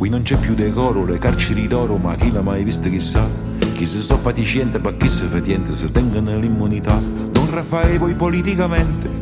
Qui non c'è più decoro, le carceri d'oro, ma chi l'ha mai visto chissà? Chi si sto fatiscente, ma chi si fetiente, se tengono l'immunità. Don Raffaele poi politicamente